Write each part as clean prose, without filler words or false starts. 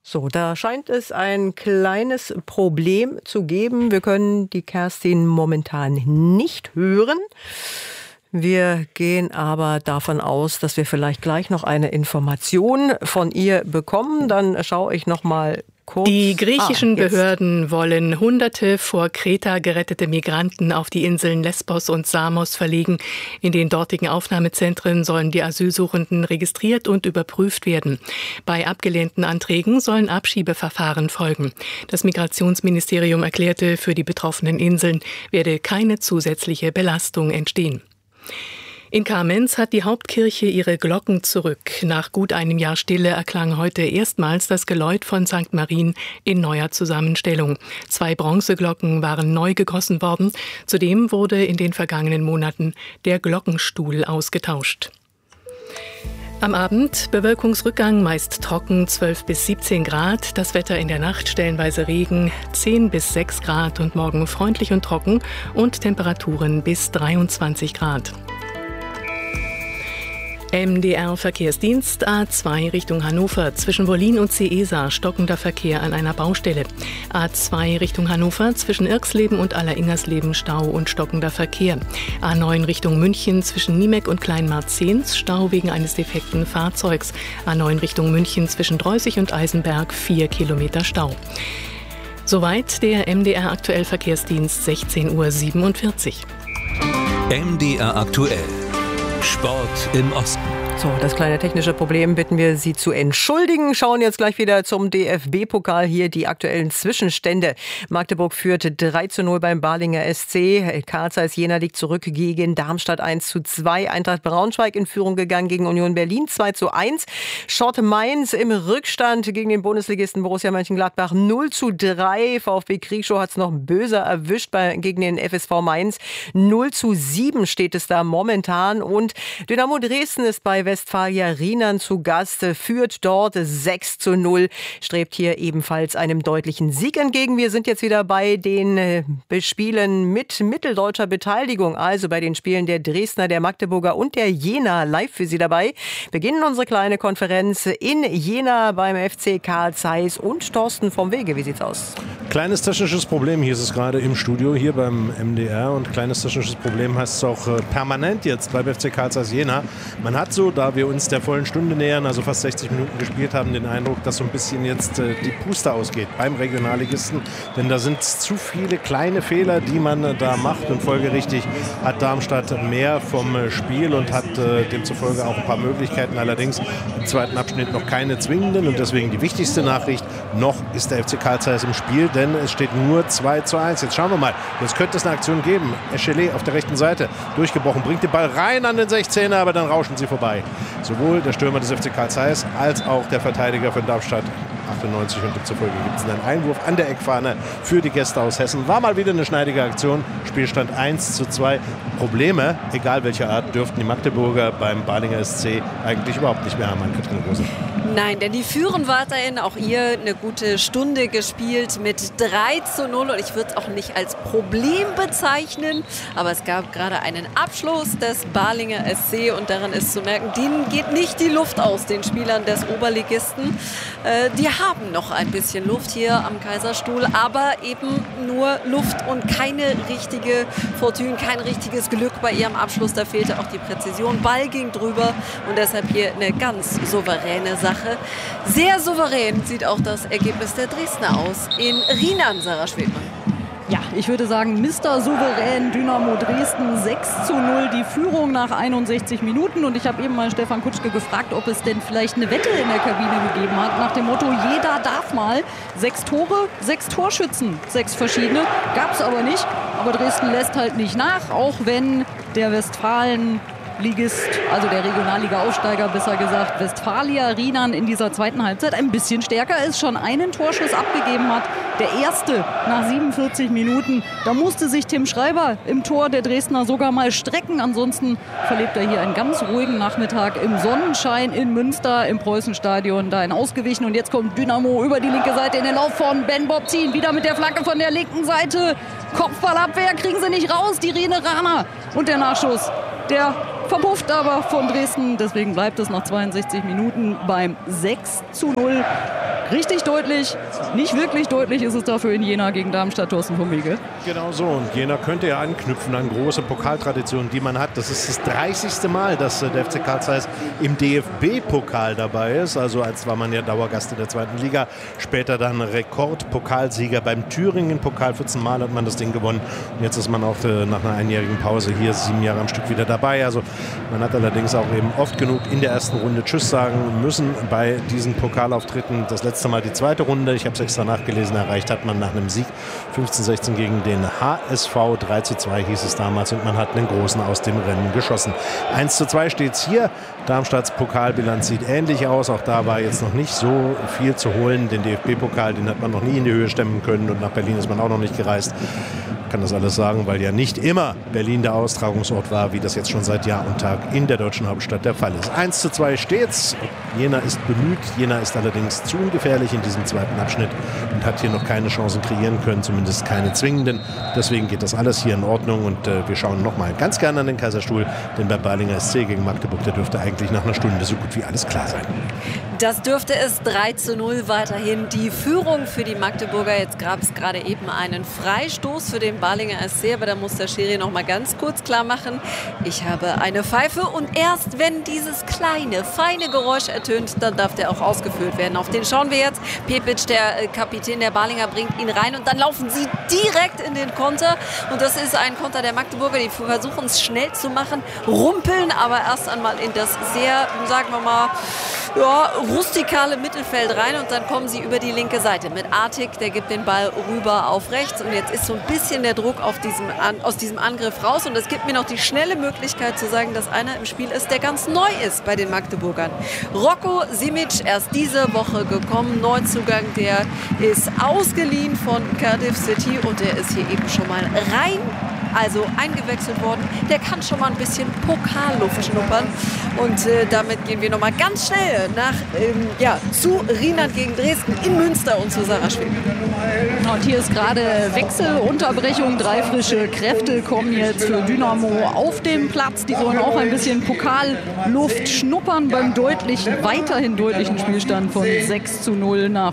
So, da scheint es ein kleines Problem zu geben. Wir können die Kerstin momentan nicht hören. Wir gehen aber davon aus, dass wir vielleicht gleich noch eine Information von ihr bekommen. Dann schaue ich noch mal kurz. Die griechischen Behörden wollen Hunderte vor Kreta gerettete Migranten auf die Inseln Lesbos und Samos verlegen. In den dortigen Aufnahmezentren sollen die Asylsuchenden registriert und überprüft werden. Bei abgelehnten Anträgen sollen Abschiebeverfahren folgen. Das Migrationsministerium erklärte, für die betroffenen Inseln werde keine zusätzliche Belastung entstehen. In Kamenz hat die Hauptkirche ihre Glocken zurück. Nach gut einem Jahr Stille erklang heute erstmals das Geläut von St. Marien in neuer Zusammenstellung. 2 Bronzeglocken waren neu gegossen worden. Zudem wurde in den vergangenen Monaten der Glockenstuhl ausgetauscht. Am Abend Bewölkungsrückgang, meist trocken, 12 bis 17 Grad. Das Wetter in der Nacht stellenweise Regen, 10 bis 6 Grad und morgen freundlich und trocken und Temperaturen bis 23 Grad. MDR-Verkehrsdienst A2 Richtung Hannover. Zwischen Wollin und Ceesa stockender Verkehr an einer Baustelle. A2 Richtung Hannover zwischen Irxleben und Alleringersleben Stau und stockender Verkehr. A9 Richtung München zwischen Niemeck und Kleinmarzens Stau wegen eines defekten Fahrzeugs. A9 Richtung München zwischen Dreußig und Eisenberg 4 Kilometer Stau. Soweit der MDR Aktuell Verkehrsdienst 16:47 Uhr. MDR Aktuell. Sport im Osten. So, das kleine technische Problem bitten wir Sie zu entschuldigen. Schauen jetzt gleich wieder zum DFB-Pokal. Hier die aktuellen Zwischenstände. Magdeburg führt 3:0 beim Balinger SC. Karl Zeiss Jena liegt zurück gegen Darmstadt 1:2. Eintracht Braunschweig in Führung gegangen gegen Union Berlin 2:1. Schott Mainz im Rückstand gegen den Bundesligisten Borussia Mönchengladbach 0:3. VfB Kriegschau hat es noch böser erwischt gegen den FSV Mainz. 0:7 steht es da momentan. Und Dynamo Dresden ist bei Westfalia Rienan zu Gast, führt dort 6:0, strebt hier ebenfalls einem deutlichen Sieg entgegen. Wir sind jetzt wieder bei den Spielen mit mitteldeutscher Beteiligung, also bei den Spielen der Dresdner, der Magdeburger und der Jena live für Sie dabei. Beginnen unsere kleine Konferenz in Jena beim FC Karl Zeiss und Thorsten vom Wege. Wie sieht's aus? Kleines technisches Problem, hier ist es gerade im Studio, hier beim MDR, und kleines technisches Problem heißt es auch permanent jetzt beim FC Karl Zeiss Jena. Man hat so, da wir uns der vollen Stunde nähern, also fast 60 Minuten gespielt haben, den Eindruck, dass so ein bisschen jetzt die Puste ausgeht beim Regionalligisten. Denn da sind zu viele kleine Fehler, die man da macht. Und folgerichtig hat Darmstadt mehr vom Spiel und hat demzufolge auch ein paar Möglichkeiten. Allerdings im zweiten Abschnitt noch keine zwingenden. Und deswegen die wichtigste Nachricht, noch ist der FC Karl Zeiss im Spiel, denn es steht nur 2:1. Jetzt schauen wir mal, jetzt könnte es eine Aktion geben. Echelet auf der rechten Seite, durchgebrochen, bringt den Ball rein an den 16er, aber dann rauschen sie vorbei. Sowohl der Stürmer des FC Karl Zeiss als auch der Verteidiger von Darmstadt 98, und demzufolge gibt es einen Einwurf an der Eckfahne für die Gäste aus Hessen. War mal wieder eine schneidige Aktion. Spielstand 1:2. Probleme, egal welcher Art, dürften die Magdeburger beim Balinger SC eigentlich überhaupt nicht mehr haben, Ann-Kathrin Rose. Nein, denn die führen weiterhin, auch ihr eine gute Stunde gespielt mit 3:0, und ich würde es auch nicht als Problem bezeichnen, aber es gab gerade einen Abschluss des Balinger SC und daran ist zu merken, denen geht nicht die Luft aus, den Spielern des Oberligisten. Die haben noch ein bisschen Luft hier am Kaiserstuhl, aber eben nur Luft und keine richtige Fortune, kein richtiges Glück bei ihrem Abschluss. Da fehlte auch die Präzision. Ball ging drüber und deshalb hier eine ganz souveräne Sache. Sehr souverän sieht auch das Ergebnis der Dresdner aus in Rienan, Sarah Schwedmann. Ja, ich würde sagen, Mr. Souverän, Dynamo Dresden 6:0, die Führung nach 61 Minuten. Und ich habe eben mal Stefan Kutschke gefragt, ob es denn vielleicht eine Wette in der Kabine gegeben hat, nach dem Motto, jeder darf mal. 6 Tore, 6 Torschützen, 6 verschiedene. Gab es aber nicht. Aber Dresden lässt halt nicht nach, auch wenn der Westfalen-Ligist, also der Regionalliga-Aufsteiger, besser gesagt, Westfalia Rienan in dieser zweiten Halbzeit ein bisschen stärker ist, schon einen Torschuss abgegeben hat. Der erste nach 47 Minuten. Da musste sich Tim Schreiber im Tor der Dresdner sogar mal strecken. Ansonsten verlebt er hier einen ganz ruhigen Nachmittag im Sonnenschein in Münster im Preußenstadion. Dahin ausgewichen, und jetzt kommt Dynamo über die linke Seite in den Lauf von Ben Bobzin. Wieder mit der Flanke von der linken Seite. Kopfballabwehr kriegen sie nicht raus, die Rheneraner. Und der Nachschuss, der verpufft aber von Dresden. Deswegen bleibt es nach 62 Minuten beim 6:0. richtig deutlich. Nicht wirklich deutlich ist es dafür in Jena gegen Darmstadt. Thorsten vom Wege. Genau so. Und Jena könnte ja anknüpfen an große Pokaltraditionen, die man hat. Das ist das 30. Mal, dass der FC Karl Zeiss im DFB-Pokal dabei ist. Also als war man ja Dauergast in der 2. Liga. Später dann Rekordpokalsieger beim Thüringen-Pokal. 14 Mal hat man das Ding gewonnen. Und jetzt ist man auch nach einer einjährigen Pause hier 7 Jahre am Stück wieder dabei. Also man hat allerdings auch eben oft genug in der ersten Runde Tschüss sagen müssen bei diesen Pokalauftritten. Das letzte Mal die zweite Runde, ich habe es extra nachgelesen, erreicht hat man nach einem Sieg 15-16 gegen den HSV. 3:2 hieß es damals und man hat einen großen aus dem Rennen geschossen. 1:2 steht es hier. Darmstadts Pokalbilanz sieht ähnlich aus. Auch da war jetzt noch nicht so viel zu holen. Den DFB-Pokal, den hat man noch nie in die Höhe stemmen können und nach Berlin ist man auch noch nicht gereist. Ich kann das alles sagen, weil ja nicht immer Berlin der Austragungsort war, wie das jetzt schon seit Jahr und Tag in der deutschen Hauptstadt der Fall ist. 1:2 steht's. Jena ist bemüht. Jena ist allerdings zu ungefährlich in diesem zweiten Abschnitt und hat hier noch keine Chancen kreieren können, zumindest keine zwingenden. Deswegen geht das alles hier in Ordnung und wir schauen nochmal ganz gerne an den Kaiserstuhl, denn bei Balinger SC gegen Magdeburg, da dürfte eigentlich nach einer Stunde so gut wie alles klar sein. Das dürfte es. 3:0 weiterhin die Führung für die Magdeburger. Jetzt gab es gerade eben einen Freistoß für den Balinger SC, aber da muss der Schiri noch mal ganz kurz klar machen, ich habe eine Pfeife und erst wenn dieses kleine, feine Geräusch ertönt, dann darf der auch ausgeführt werden. Auf den schauen wir jetzt. Pepic, der Kapitän der Balinger, bringt ihn rein und dann laufen sie direkt in den Konter und das ist ein Konter der Magdeburger, die versuchen es schnell zu machen, rumpeln aber erst einmal in das sehr, sagen wir mal, ja, rustikale Mittelfeld rein und dann kommen sie über die linke Seite mit Artig, der gibt den Ball rüber auf rechts und jetzt ist so ein bisschen der Druck aus diesem Angriff raus und es gibt mir noch die schnelle Möglichkeit zu sagen, dass einer im Spiel ist, der ganz neu ist bei den Magdeburgern. Rocco Simic, erst diese Woche gekommen, Neuzugang, der ist ausgeliehen von Cardiff City und der ist hier eben schon mal rein. Also eingewechselt worden. Der kann schon mal ein bisschen Pokalluft schnuppern. Und damit gehen wir noch mal ganz schnell zu Rheinland gegen Dresden in Münster und zu Sarah Schwebe. Und hier ist gerade Wechselunterbrechung. 3 frische Kräfte kommen jetzt für Dynamo auf den Platz. Die sollen auch ein bisschen Pokalluft schnuppern beim weiterhin deutlichen Spielstand von 6:0 nach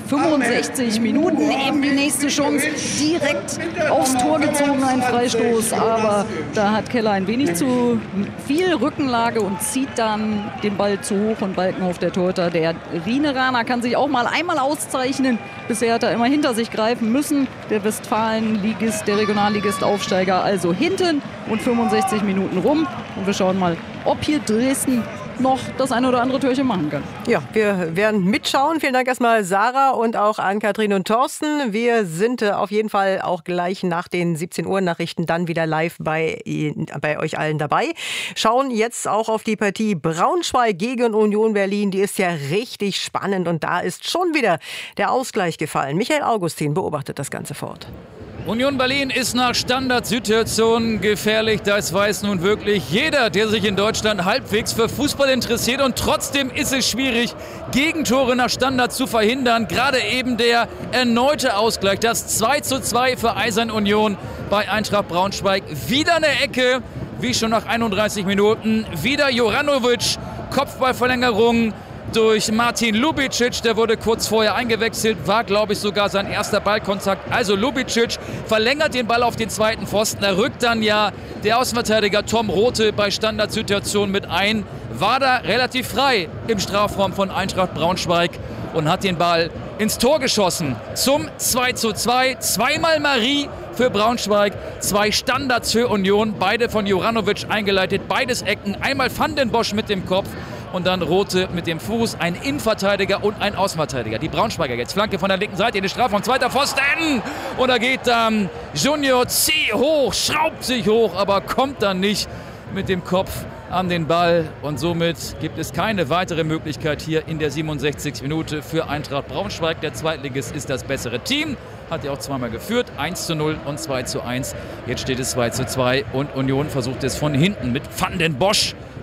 65 Minuten. Eben die nächste Chance direkt aufs Tor gezogen, ein Freistoß. Aber da hat Keller ein wenig zu viel Rückenlage und zieht dann den Ball zu hoch und Balkenhof, der Torhüter, der Rieneraner, kann sich auch mal einmal auszeichnen. Bisher hat er immer hinter sich greifen müssen. Der Westfalen-Ligist, der Regionalligist Aufsteiger, also hinten und 65 Minuten rum. Und wir schauen mal, ob hier Dresden noch das eine oder andere Türchen machen kann. Ja, wir werden mitschauen. Vielen Dank erstmal Sarah und auch an Kathrin und Thorsten. Wir sind auf jeden Fall auch gleich nach den 17 Uhr Nachrichten dann wieder live bei euch allen dabei. Schauen jetzt auch auf die Partie Braunschweig gegen Union Berlin. Die ist ja richtig spannend und da ist schon wieder der Ausgleich gefallen. Michael Augustin beobachtet das Ganze fort. Union Berlin ist nach Standardsituationen gefährlich. Das weiß nun wirklich jeder, der sich in Deutschland halbwegs für Fußball interessiert. Und trotzdem ist es schwierig, Gegentore nach Standard zu verhindern. Gerade eben der erneute Ausgleich, das 2:2 für Eisern Union bei Eintracht Braunschweig. Wieder eine Ecke, wie schon nach 31 Minuten. Wieder Juranovic, Kopfballverlängerung durch Martin Lubicic, der wurde kurz vorher eingewechselt, war, glaube ich, sogar sein erster Ballkontakt. Also Lubicic verlängert den Ball auf den zweiten Pfosten. Er rückt dann ja der Außenverteidiger Tom Rothe bei Standardsituation mit ein. War da relativ frei im Strafraum von Eintracht Braunschweig und hat den Ball ins Tor geschossen. Zum 2:2. Zweimal Marie für Braunschweig, 2 Standards für Union, beide von Juranovic eingeleitet, beides Ecken. Einmal Van den Bosch mit dem Kopf. Und dann Rothe mit dem Fuß, ein Innenverteidiger und ein Außenverteidiger. Die Braunschweiger jetzt Flanke von der linken Seite in den Strafraum, zweiter Pfosten. Und da geht Junior C hoch, schraubt sich hoch, aber kommt dann nicht mit dem Kopf an den Ball. Und somit gibt es keine weitere Möglichkeit hier in der 67. Minute für Eintracht Braunschweig. Der Zweitligist ist das bessere Team. Hat ja auch zweimal geführt, 1:0 und 2:1. Jetzt steht es 2:2 und Union versucht es von hinten mit Van den Bosch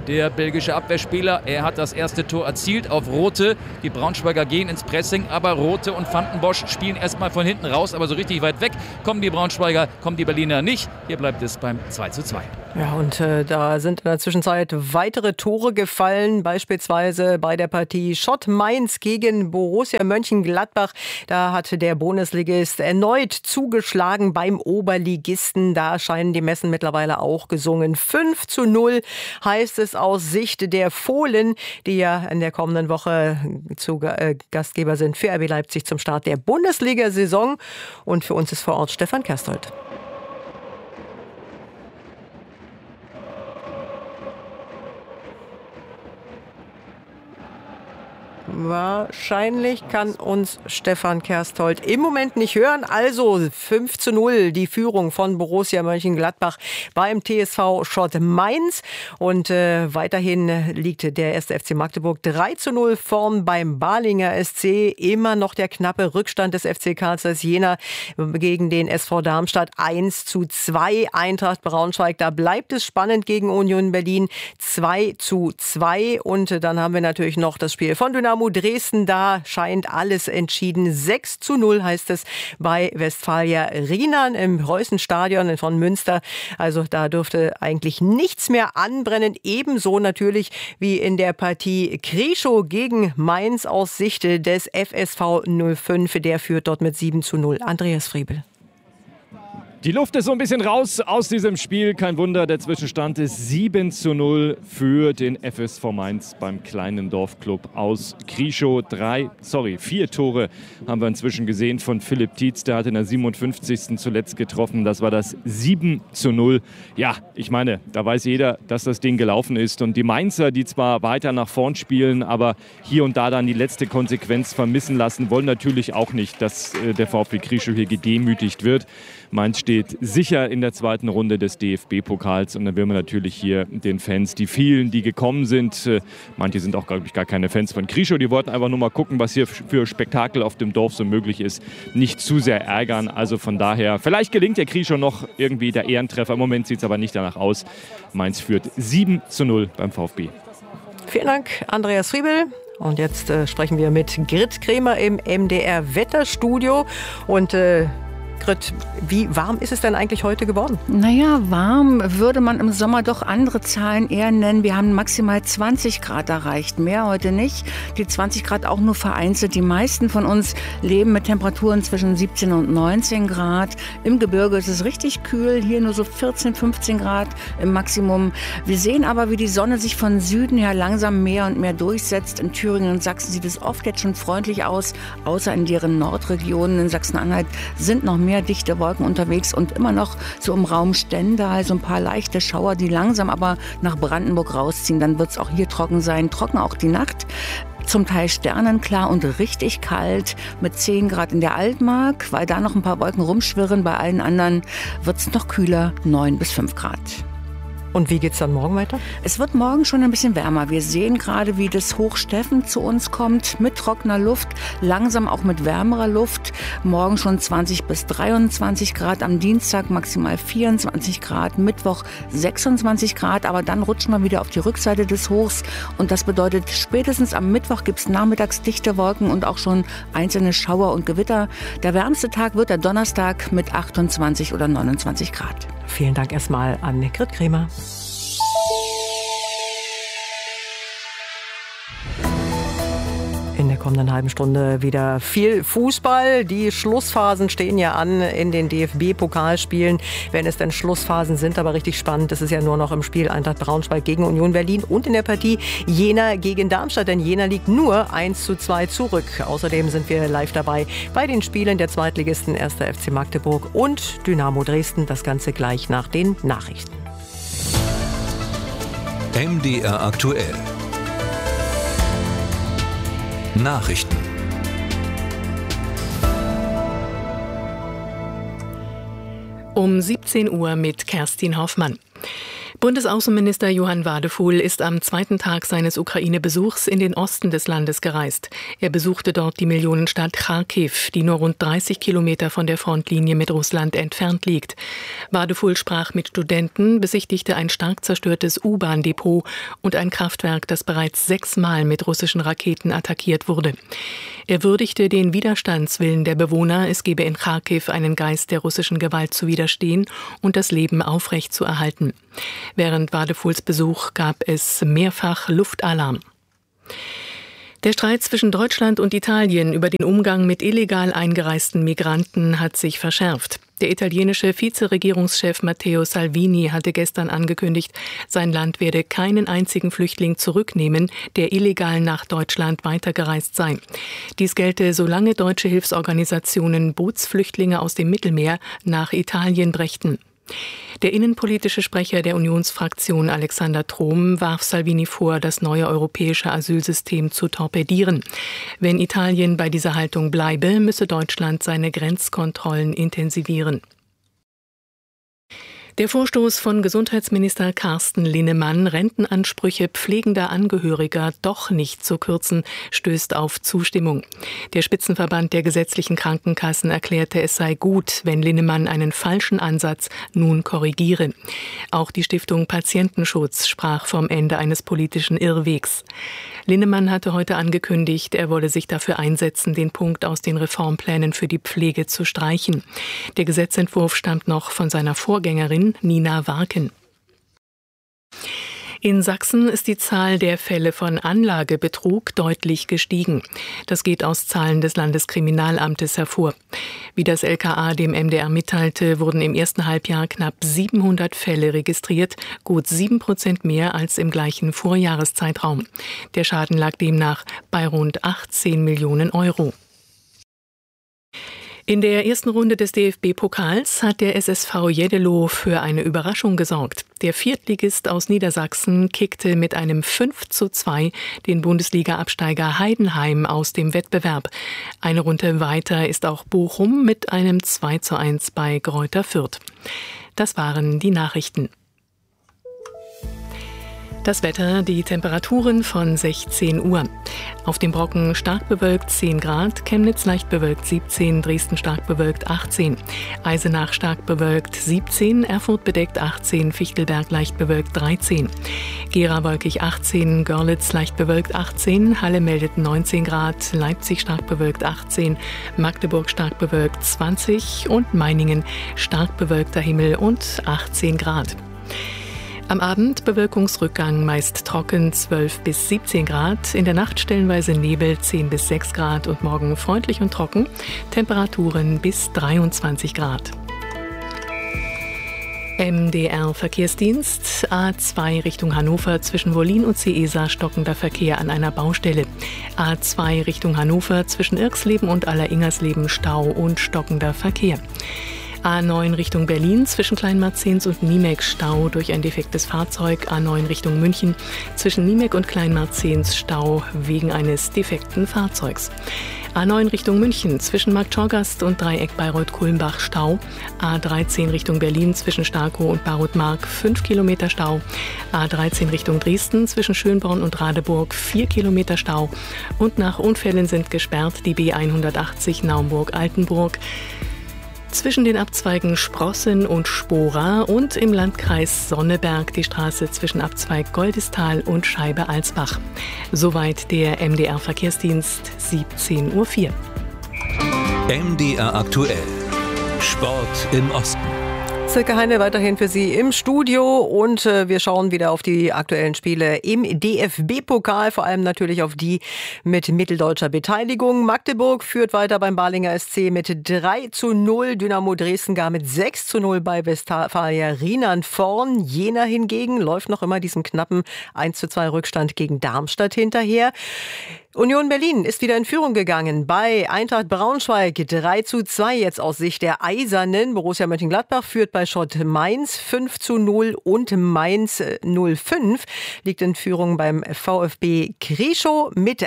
der belgische Abwehrspieler. Er hat das erste Tor erzielt auf Rothe. Die Braunschweiger gehen ins Pressing, aber Rothe und Van den Bosch spielen erstmal von hinten raus, aber so richtig weit weg kommen die Braunschweiger, kommen die Berliner nicht. Hier bleibt es beim 2:2. Ja, und da sind in der Zwischenzeit weitere Tore gefallen, beispielsweise bei der Partie Schott Mainz gegen Borussia Mönchengladbach. Da hat der Bundesligist erneut zugeschlagen beim Oberligisten. Da scheinen die Messen mittlerweile auch gesungen. 5:0 heißt es aus Sicht der Fohlen, die ja in der kommenden Woche Gastgeber sind für RB Leipzig zum Start der Bundesliga-Saison. Und für uns ist vor Ort Stefan Kerstold. Wahrscheinlich kann uns Stefan Kerstold im Moment nicht hören. Also 5:0 die Führung von Borussia Mönchengladbach beim TSV Schott Mainz. Und weiterhin liegt der 1. FC Magdeburg 3:0 vorn beim Balinger SC. Immer noch der knappe Rückstand des FC Karl Zeiss Jena gegen den SV Darmstadt 1:2. Eintracht Braunschweig, da bleibt es spannend gegen Union Berlin 2:2. Und dann haben wir natürlich noch das Spiel von Dynamo Dresden, da scheint alles entschieden. 6:0 heißt es bei Westfalia Rienan im Preußenstadion von Münster. Also da dürfte eigentlich nichts mehr anbrennen. Ebenso natürlich wie in der Partie Krieschow gegen Mainz aus Sicht des FSV 05. Der führt dort mit 7:0. Andreas Friebel. Die Luft ist so ein bisschen raus aus diesem Spiel. Kein Wunder, der Zwischenstand ist 7:0 für den FSV Mainz beim kleinen Dorfclub aus Krieschow. 4 Tore haben wir inzwischen gesehen von Philipp Tietz. Der hat in der 57. zuletzt getroffen. Das war das 7:0. Ja, ich meine, da weiß jeder, dass das Ding gelaufen ist. Und die Mainzer, die zwar weiter nach vorn spielen, aber hier und da dann die letzte Konsequenz vermissen lassen, wollen natürlich auch nicht, dass der VfB Krieschow hier gedemütigt wird. Mainz steht sicher in der zweiten Runde des DFB-Pokals und dann will man natürlich hier den Fans, die vielen, die gekommen sind, manche sind auch, glaube ich, gar keine Fans von Krieschow, die wollten einfach nur mal gucken, was hier für Spektakel auf dem Dorf so möglich ist, nicht zu sehr ärgern. Also von daher, vielleicht gelingt der Krieschow noch irgendwie der Ehrentreffer. Im Moment sieht es aber nicht danach aus. Mainz führt 7:0 beim VfB. Vielen Dank, Andreas Friebel. Und jetzt sprechen wir mit Grit Kremer im MDR-Wetterstudio. Und Grit, wie warm ist es denn eigentlich heute geworden? Naja, warm würde man im Sommer doch andere Zahlen eher nennen. Wir haben maximal 20 Grad erreicht, mehr heute nicht. Die 20 Grad auch nur vereinzelt. Die meisten von uns leben mit Temperaturen zwischen 17 und 19 Grad. Im Gebirge ist es richtig kühl, hier nur so 14, 15 Grad im Maximum. Wir sehen aber, wie die Sonne sich von Süden her langsam mehr und mehr durchsetzt. In Thüringen und Sachsen sieht es oft jetzt schon freundlich aus, außer in deren Nordregionen. In Sachsen-Anhalt sind noch mehr dichte Wolken unterwegs und immer noch so im Raum Stendal, so ein paar leichte Schauer, die langsam aber nach Brandenburg rausziehen. Dann wird es auch hier trocken sein. Trocken auch die Nacht. Zum Teil sternenklar und richtig kalt mit 10 Grad in der Altmark. Weil da noch ein paar Wolken rumschwirren, bei allen anderen wird es noch kühler, 9 bis 5 Grad. Und wie geht's dann morgen weiter? Es wird morgen schon ein bisschen wärmer. Wir sehen gerade, wie das Hoch Steffen zu uns kommt, mit trockener Luft, langsam auch mit wärmerer Luft. Morgen schon 20 bis 23 Grad, am Dienstag maximal 24 Grad, Mittwoch 26 Grad, aber dann rutschen wir wieder auf die Rückseite des Hochs. Und das bedeutet, spätestens am Mittwoch gibt es nachmittags dichte Wolken und auch schon einzelne Schauer und Gewitter. Der wärmste Tag wird der Donnerstag mit 28 oder 29 Grad. Vielen Dank erstmal an Grit Kremer. In der kommenden halben Stunde wieder viel Fußball. Die Schlussphasen stehen ja an in den DFB-Pokalspielen, wenn es denn Schlussphasen sind. Aber richtig spannend, das ist ja nur noch im Spiel Eintracht Braunschweig gegen Union Berlin und in der Partie Jena gegen Darmstadt. Denn Jena liegt nur 1:2 zurück. Außerdem sind wir live dabei bei den Spielen der Zweitligisten 1. FC Magdeburg und Dynamo Dresden. Das Ganze gleich nach den Nachrichten. MDR aktuell. Nachrichten. Um 17 Uhr mit Kerstin Hoffmann. Bundesaußenminister Johann Wadefuhl ist am zweiten Tag seines Ukraine-Besuchs in den Osten des Landes gereist. Er besuchte dort die Millionenstadt Charkiw, die nur rund 30 Kilometer von der Frontlinie mit Russland entfernt liegt. Wadefuhl sprach mit Studenten, besichtigte ein stark zerstörtes U-Bahn-Depot und ein Kraftwerk, das bereits 6-mal mit russischen Raketen attackiert wurde. Er würdigte den Widerstandswillen der Bewohner, es gebe in Charkiw einen Geist der russischen Gewalt zu widerstehen und das Leben aufrecht zu erhalten. Während Wadefuhls Besuch gab es mehrfach Luftalarm. Der Streit zwischen Deutschland und Italien über den Umgang mit illegal eingereisten Migranten hat sich verschärft. Der italienische Vizeregierungschef Matteo Salvini hatte gestern angekündigt, sein Land werde keinen einzigen Flüchtling zurücknehmen, der illegal nach Deutschland weitergereist sei. Dies gelte, solange deutsche Hilfsorganisationen Bootsflüchtlinge aus dem Mittelmeer nach Italien brächten. Der innenpolitische Sprecher der Unionsfraktion Alexander Trom warf Salvini vor, das neue europäische Asylsystem zu torpedieren. Wenn Italien bei dieser Haltung bleibe, müsse Deutschland seine Grenzkontrollen intensivieren. Der Vorstoß von Gesundheitsminister Carsten Linnemann, Rentenansprüche pflegender Angehöriger doch nicht zu kürzen, stößt auf Zustimmung. Der Spitzenverband der gesetzlichen Krankenkassen erklärte, es sei gut, wenn Linnemann einen falschen Ansatz nun korrigiere. Auch die Stiftung Patientenschutz sprach vom Ende eines politischen Irrwegs. Linnemann hatte heute angekündigt, er wolle sich dafür einsetzen, den Punkt aus den Reformplänen für die Pflege zu streichen. Der Gesetzentwurf stammt noch von seiner Vorgängerin Nina Warken. In Sachsen ist die Zahl der Fälle von Anlagebetrug deutlich gestiegen. Das geht aus Zahlen des Landeskriminalamtes hervor. Wie das LKA dem MDR mitteilte, wurden im ersten Halbjahr knapp 700 Fälle registriert, gut 7% mehr als im gleichen Vorjahreszeitraum. Der Schaden lag demnach bei rund 18 Millionen Euro. In der ersten Runde des DFB-Pokals hat der SSV Jeddelo für eine Überraschung gesorgt. Der Viertligist aus Niedersachsen kickte mit einem 5:2 den Bundesliga-Absteiger Heidenheim aus dem Wettbewerb. Eine Runde weiter ist auch Bochum mit einem 2:1 bei Greuther Fürth. Das waren die Nachrichten. Das Wetter, die Temperaturen von 16 Uhr. Auf dem Brocken stark bewölkt 10 Grad, Chemnitz leicht bewölkt 17, Dresden stark bewölkt 18, Eisenach stark bewölkt 17, Erfurt bedeckt 18, Fichtelberg leicht bewölkt 13, Gera wolkig 18, Görlitz leicht bewölkt 18, Halle meldet 19 Grad, Leipzig stark bewölkt 18, Magdeburg stark bewölkt 20 und Meiningen stark bewölkter Himmel und 18 Grad. Am Abend Bewölkungsrückgang, meist trocken 12 bis 17 Grad, in der Nacht stellenweise Nebel 10 bis 6 Grad und morgen freundlich und trocken, Temperaturen bis 23 Grad. MDR Verkehrsdienst, A2 Richtung Hannover zwischen Wollin und Seesa stockender Verkehr an einer Baustelle. A2 Richtung Hannover zwischen Irxleben und Alleringersleben Stau und stockender Verkehr. A9 Richtung Berlin zwischen Kleinmarzens und Niemek Stau durch ein defektes Fahrzeug. A9 Richtung München zwischen Niemek und Kleinmarzens Stau wegen eines defekten Fahrzeugs. A9 Richtung München zwischen Marktschorgast und Dreieck Bayreuth-Kulmbach Stau. A13 Richtung Berlin zwischen Starkow und Baruth-Mark 5 Kilometer Stau. A13 Richtung Dresden zwischen Schönborn und Radeburg 4 Kilometer Stau. Und nach Unfällen sind gesperrt die B180 Naumburg-Altenburg zwischen den Abzweigen Sprossen und Spora und im Landkreis Sonneberg die Straße zwischen Abzweig Goldistal und Scheibe-Alsbach. Soweit der MDR Verkehrsdienst, 17:04 Uhr. MDR aktuell. Sport im Osten. Silke Heine weiterhin für Sie im Studio und wir schauen wieder auf die aktuellen Spiele im DFB-Pokal, vor allem natürlich auf die mit mitteldeutscher Beteiligung. Magdeburg führt weiter beim Balinger SC mit 3:0, Dynamo Dresden gar mit 6:0 bei Westfalia Riemann vorn. Jena hingegen läuft noch immer diesen knappen 1:2 Rückstand gegen Darmstadt hinterher. Union Berlin ist wieder in Führung gegangen bei Eintracht Braunschweig 3:2 jetzt aus Sicht der Eisernen. Borussia Mönchengladbach führt bei Schott Mainz 5:0 und Mainz 05 liegt in Führung beim VfB Krieschow mit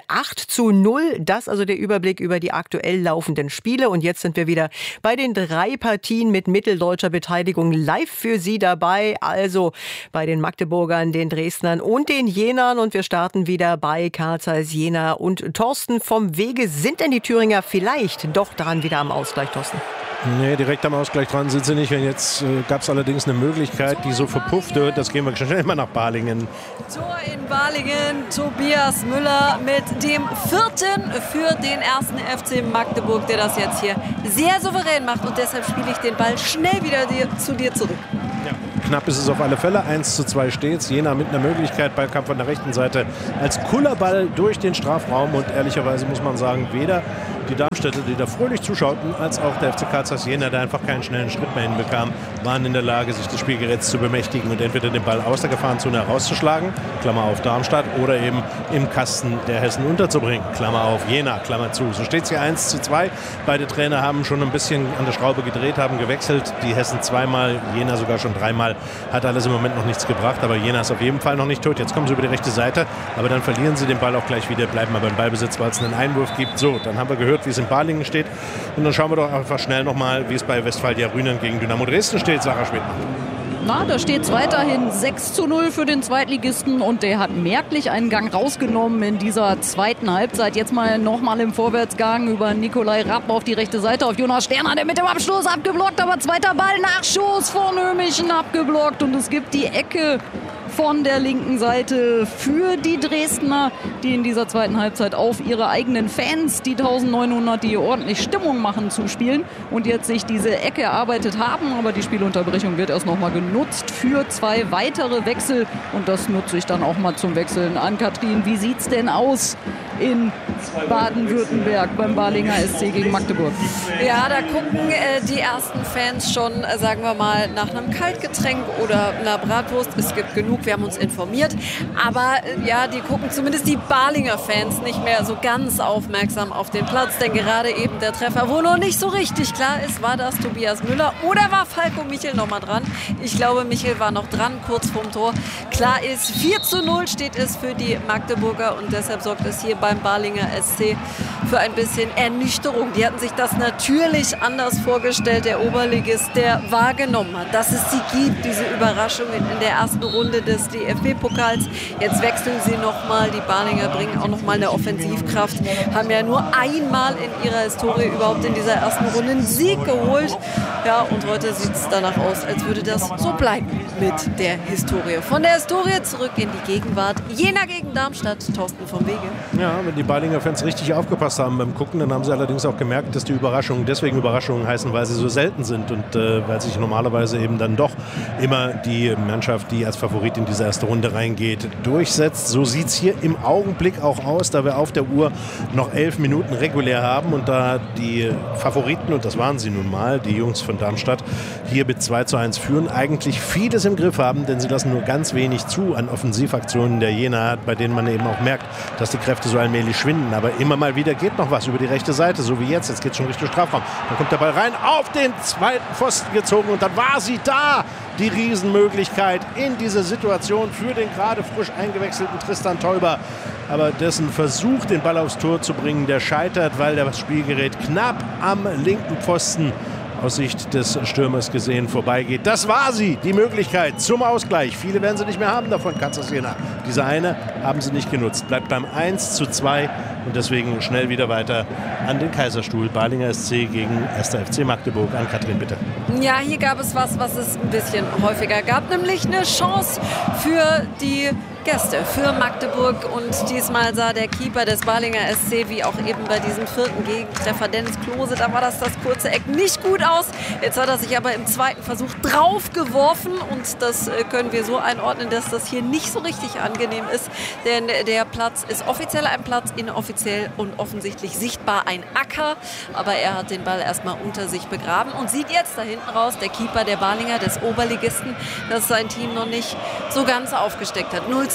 8:0. Das also der Überblick über die aktuell laufenden Spiele. Und jetzt sind wir wieder bei den 3 Partien mit mitteldeutscher Beteiligung live für Sie dabei. Also bei den Magdeburgern, den Dresdnern und den Jenern. Und wir starten wieder bei Carl Zeiss Jena und Thorsten vom Wege. Sind denn die Thüringer vielleicht doch dran wieder am Ausgleich, Thorsten? Nee, direkt am Ausgleich dran sind sie nicht. Und jetzt gab es allerdings eine Möglichkeit, die so verpuffte. Das gehen wir schnell mal nach Balingen. Tor in Balingen, Tobias Müller mit dem 4. für den 1. FC Magdeburg, der das jetzt hier sehr souverän macht. Und deshalb spiele ich den Ball schnell wieder zu dir zurück. Ja, knapp ist es auf alle Fälle. 1:2 steht's. Jena mit einer Möglichkeit. Ballkampf von der rechten Seite als Kullerball durch den Strafraum. Und ehrlicherweise muss man sagen, weder die Darmstädter, die da fröhlich zuschauten, als auch der FC Carl Zeiss Jena, der einfach keinen schnellen Schritt mehr hinbekam, waren in der Lage, sich des Spielgeräts zu bemächtigen und entweder den Ball aus der Gefahrenzone herauszuschlagen, Klammer auf Darmstadt, oder eben im Kasten der Hessen unterzubringen, Klammer auf Jena, Klammer zu. So steht es hier 1:2. Beide Trainer haben schon ein bisschen an der Schraube gedreht, haben gewechselt. Die Hessen zweimal, Jena sogar schon 3-mal. Hat alles im Moment noch nichts gebracht, aber Jena ist auf jeden Fall noch nicht tot. Jetzt kommen sie über die rechte Seite, aber dann verlieren sie den Ball auch gleich wieder, bleiben aber im Ballbesitz, weil es einen Einwurf gibt. So, dann haben wir gehört, wie es in Balingen steht. Und dann schauen wir doch einfach schnell nochmal, wie es bei Westfalia Rünen gegen Dynamo Dresden steht. Sarah Schmidtmann. Na, da steht es weiterhin 6:0 für den Zweitligisten und der hat merklich einen Gang rausgenommen in dieser zweiten Halbzeit. Jetzt nochmal im Vorwärtsgang über Nikolai Rapp auf die rechte Seite, auf Jonas Sterner, der mit dem Abschluss abgeblockt, aber zweiter Ball, Nachschuss von Ömichen abgeblockt und es gibt die Ecke von der linken Seite für die Dresdner, die in dieser zweiten Halbzeit auf ihre eigenen Fans, die 1900, die ordentlich Stimmung machen, zuspielen und jetzt sich diese Ecke erarbeitet haben. Aber die Spielunterbrechung wird erst nochmal genutzt für 2 weitere Wechsel und das nutze ich dann auch mal zum Wechseln. Ann-Kathrin, wie sieht es denn aus in Baden-Württemberg beim Balinger SC gegen Magdeburg? Ja, da gucken die ersten Fans schon, sagen wir mal, nach einem Kaltgetränk oder einer Bratwurst. Es gibt genug, wir haben uns informiert. Aber ja, die gucken zumindest die Balinger Fans nicht mehr so ganz aufmerksam auf den Platz. Denn gerade eben der Treffer, wo noch nicht so richtig klar ist, war das Tobias Müller oder war Falco Michel noch mal dran? Ich glaube, Michel war noch dran, kurz vorm Tor. Klar ist, 4:0 steht es für die Magdeburger und deshalb sorgt es hier beim Balinger SC für ein bisschen Ernüchterung. Die hatten sich das natürlich anders vorgestellt, der Oberligist, der wahrgenommen hat, dass es sie gibt, diese Überraschungen in der ersten Runde des DFB-Pokals. Jetzt wechseln sie nochmal, die Balinger bringen auch nochmal eine Offensivkraft, haben ja nur einmal in ihrer Historie überhaupt in dieser ersten Runde einen Sieg geholt. Ja, und heute sieht es danach aus, als würde das so bleiben mit der Historie. Von der Historie zurück in die Gegenwart. Jena gegen Darmstadt, Thorsten vom Wege. Ja, wenn die Balinger Fans richtig aufgepasst haben beim Gucken, dann haben sie allerdings auch gemerkt, dass die Überraschungen deswegen Überraschungen heißen, weil sie so selten sind und weil sich normalerweise eben dann doch immer die Mannschaft, die als Favorit in diese erste Runde reingeht, durchsetzt. So sieht es hier im Augenblick auch aus, da wir auf der Uhr noch 11 Minuten regulär haben und da die Favoriten, und das waren sie nun mal, die Jungs von Darmstadt, hier mit 2:1 führen, eigentlich vieles im Griff haben, denn sie lassen nur ganz wenig zu an Offensivaktionen der Jena, bei denen man eben auch merkt, dass die Kräfte so allmählich schwinden. Aber immer mal wieder geht noch was über die rechte Seite, so wie jetzt. Jetzt geht es schon Richtung Strafraum. Dann kommt der Ball rein, auf den zweiten Pfosten gezogen und dann war sie da. Die Riesenmöglichkeit in dieser Situation für den gerade frisch eingewechselten Tristan Teuber. Aber dessen Versuch, den Ball aufs Tor zu bringen, der scheitert, weil das Spielgerät knapp am linken Pfosten aus Sicht des Stürmers gesehen vorbeigeht. Das war sie, die Möglichkeit zum Ausgleich. Viele werden sie nicht mehr haben davon, Carl Zeiss Jena. Diese eine haben sie nicht genutzt. Bleibt beim 1:2 und deswegen schnell wieder weiter an den Kaiserstuhl. Balinger SC gegen 1. FC Magdeburg. Ann-Kathrin, bitte. Ja, hier gab es was es ein bisschen häufiger gab, nämlich eine Chance für die Gäste, für Magdeburg. Und diesmal sah der Keeper des Balinger SC, wie auch eben bei diesem 4. Gegentreffer Dennis Klose, da war das kurze Eck nicht gut aus. Jetzt hat er sich aber im zweiten Versuch drauf geworfen und das können wir so einordnen, dass das hier nicht so richtig angenehm ist, denn der Platz ist offiziell ein Platz, inoffiziell und offensichtlich sichtbar ein Acker, aber er hat den Ball erstmal unter sich begraben und sieht jetzt da hinten raus, der Keeper der Balinger, des Oberligisten, dass sein Team noch nicht so ganz aufgesteckt hat. 0:2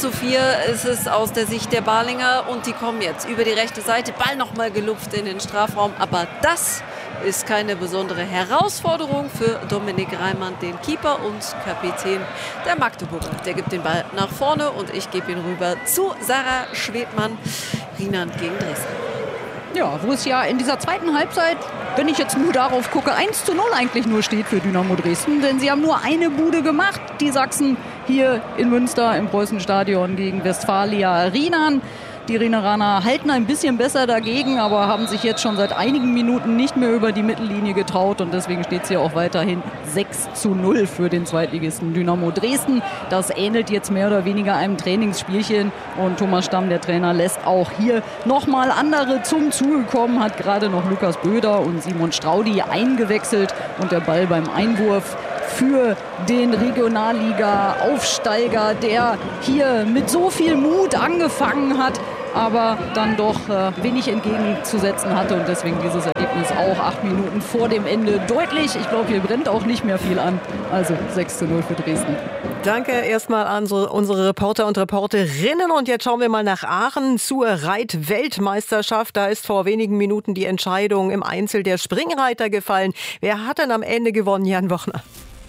1:4 ist es aus der Sicht der Balinger und die kommen jetzt über die rechte Seite. Ball nochmal gelupft in den Strafraum, aber das ist keine besondere Herausforderung für Dominik Reimann, den Keeper und Kapitän der Magdeburger. Der gibt den Ball nach vorne und ich gebe ihn rüber zu Sarah Schwedmann. Rheinland gegen Dresden. Ja, wo es ja in dieser zweiten Halbzeit, wenn ich jetzt nur darauf gucke, 1:0 eigentlich nur steht für Dynamo Dresden. Denn sie haben nur eine Bude gemacht, die Sachsen hier in Münster im Preußenstadion gegen Westfalia Rheinland. Die Rheneraner halten ein bisschen besser dagegen, aber haben sich jetzt schon seit einigen Minuten nicht mehr über die Mittellinie getraut. Und deswegen steht es hier auch weiterhin 6:0 für den Zweitligisten Dynamo Dresden. Das ähnelt jetzt mehr oder weniger einem Trainingsspielchen. Und Thomas Stamm, der Trainer, lässt auch hier nochmal andere zum Zuge kommen. Hat gerade noch Lukas Böder und Simon Straudi eingewechselt. Und der Ball beim Einwurf für den Regionalliga-Aufsteiger, der hier mit so viel Mut angefangen hat, aber dann doch wenig entgegenzusetzen hatte und deswegen dieses Ergebnis auch 8 Minuten vor dem Ende deutlich. Ich glaube, hier brennt auch nicht mehr viel an. Also 6:0 für Dresden. Danke erstmal an unsere Reporter und Reporterinnen. Und jetzt schauen wir mal nach Aachen zur Reit-Weltmeisterschaft. Da ist vor wenigen Minuten die Entscheidung im Einzel der Springreiter gefallen. Wer hat denn am Ende gewonnen, Jan Wochner?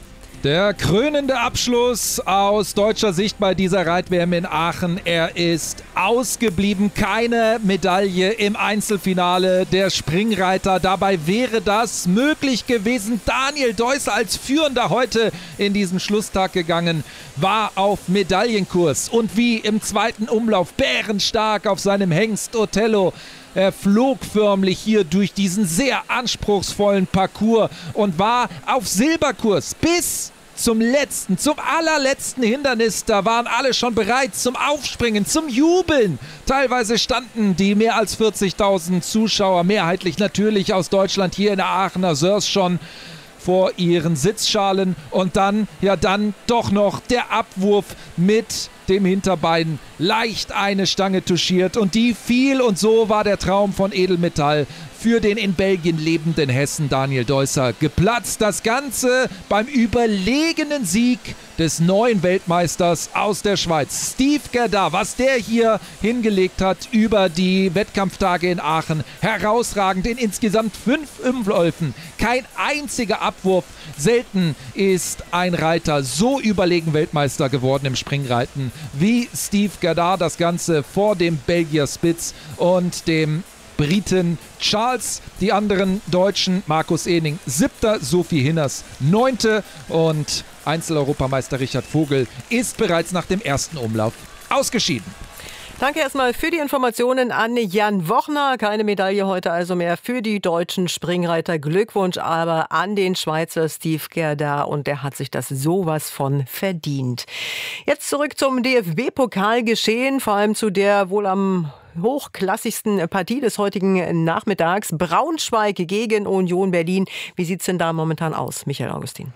Der krönende Abschluss aus deutscher Sicht bei dieser Reit-WM in Aachen. Er ist ausgeblieben. Keine Medaille im Einzelfinale der Springreiter. Dabei wäre das möglich gewesen. Daniel Deusser als Führender heute in diesen Schlusstag gegangen, war auf Medaillenkurs. Und wie im zweiten Umlauf bärenstark auf seinem Hengst Othello. Er flog förmlich hier durch diesen sehr anspruchsvollen Parcours und war auf Silberkurs bis zum allerletzten Hindernis. Da waren alle schon bereit zum Aufspringen, zum Jubeln. Teilweise standen die mehr als 40.000 Zuschauer, mehrheitlich natürlich aus Deutschland, hier in der Aachener Sörs schon vor ihren Sitzschalen. Und dann doch noch der Abwurf mit dem Hinterbein, leicht eine Stange touchiert und die fiel, und so war der Traum von Edelmetall für den in Belgien lebenden Hessen Daniel Deusser geplatzt. Das Ganze beim überlegenen Sieg des neuen Weltmeisters aus der Schweiz, Steve Gerdar. Was der hier hingelegt hat über die Wettkampftage in Aachen, herausragend in insgesamt 5 Umläufen. Kein einziger Abwurf. Selten ist ein Reiter so überlegen Weltmeister geworden im Springreiten wie Steve Gerdar. Das Ganze vor dem Belgier Spitz und dem Briten Charles. Die anderen Deutschen: Markus Ehning 7., Sophie Hinners 9. und Einzeleuropameister Richard Vogel ist bereits nach dem ersten Umlauf ausgeschieden. Danke erstmal für die Informationen an Jan Wochner. Keine Medaille heute also mehr für die deutschen Springreiter. Glückwunsch aber an den Schweizer Steve Gerdar, und der hat sich das sowas von verdient. Jetzt zurück zum DFB-Pokalgeschehen, vor allem zu der wohl am hochklassigsten Partie des heutigen Nachmittags. Braunschweig gegen Union Berlin. Wie sieht es denn da momentan aus, Michael Augustin?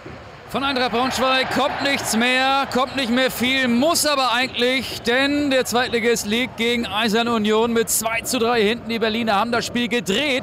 Von Eintracht Braunschweig kommt nichts mehr, kommt nicht mehr viel, muss aber eigentlich, denn der Zweitligist liegt gegen Eiserne Union mit 2:3 hinten. Die Berliner haben das Spiel gedreht.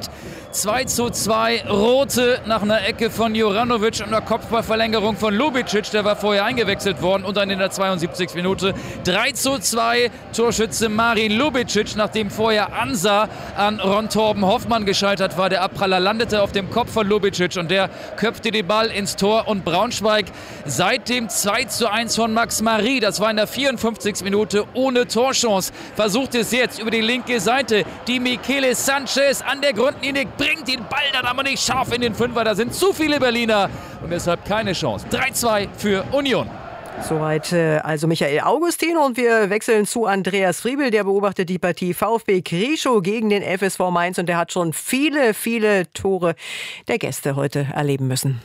2:2 Rote nach einer Ecke von Juranovic und einer Kopfballverlängerung von Lubicic. Der war vorher eingewechselt worden und dann in der 72. Minute 3:2 Torschütze Marin Lubicic, nachdem vorher Ansa an Ron Torben Hoffmann gescheitert war. Der Abpraller landete auf dem Kopf von Lubicic und der köpfte den Ball ins Tor, und Braunschweig seit dem 2:1 von Max Marie, das war in der 54. Minute, ohne Torchance, versucht es jetzt über die linke Seite. Die Michele Sanchez an der Grundlinie bringt den Ball dann aber nicht scharf in den Fünfer. Da sind zu viele Berliner und deshalb keine Chance. 3:2 für Union. Soweit also Michael Augustin, und wir wechseln zu Andreas Friebel. Der beobachtet die Partie VfB Krischow gegen den FSV Mainz, und der hat schon viele Tore der Gäste heute erleben müssen.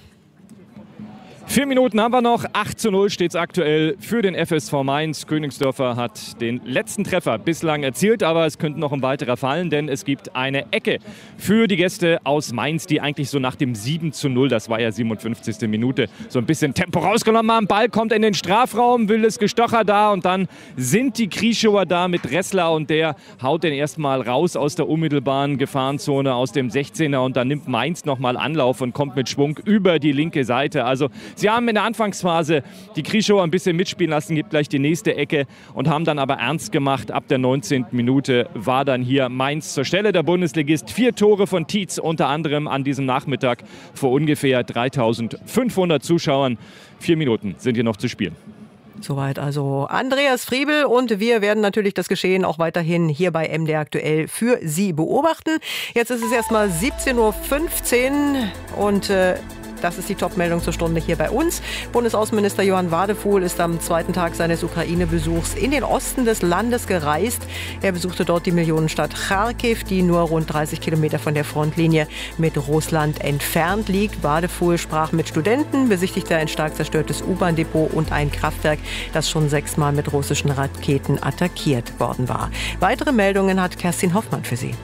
4 Minuten haben wir noch. 8:0 steht es aktuell für den FSV Mainz. Königsdörfer hat den letzten Treffer bislang erzielt, aber es könnte noch ein weiterer fallen, denn es gibt eine Ecke für die Gäste aus Mainz, die eigentlich so nach dem 7:0, das war ja 57. Minute, so ein bisschen Tempo rausgenommen haben. Ball kommt in den Strafraum, wildes Gestocher da, und dann sind die Krischower da mit Ressler, und der haut den erstmal raus aus der unmittelbaren Gefahrenzone, aus dem 16er, und dann nimmt Mainz nochmal Anlauf und kommt mit Schwung über die linke Seite. Also Sie haben in der Anfangsphase die Krieschower ein bisschen mitspielen lassen, gibt gleich die nächste Ecke und haben dann aber ernst gemacht. Ab der 19. Minute war dann hier Mainz zur Stelle. Der Bundesligist 4 Tore von Tietz, unter anderem an diesem Nachmittag vor ungefähr 3.500 Zuschauern. 4 Minuten sind hier noch zu spielen. Soweit also Andreas Friebel und wir werden natürlich das Geschehen auch weiterhin hier bei MDR aktuell für Sie beobachten. Jetzt ist es erstmal 17.15 Uhr und das ist die Top-Meldung zur Stunde hier bei uns. Bundesaußenminister Johann Wadefuhl ist am zweiten Tag seines Ukraine-Besuchs in den Osten des Landes gereist. Er besuchte dort die Millionenstadt Charkiw, die nur rund 30 Kilometer von der Frontlinie mit Russland entfernt liegt. Wadefuhl sprach mit Studenten, besichtigte ein stark zerstörtes U-Bahn-Depot und ein Kraftwerk, das schon 6-mal mit russischen Raketen attackiert worden war. Weitere Meldungen hat Kerstin Hoffmann für Sie.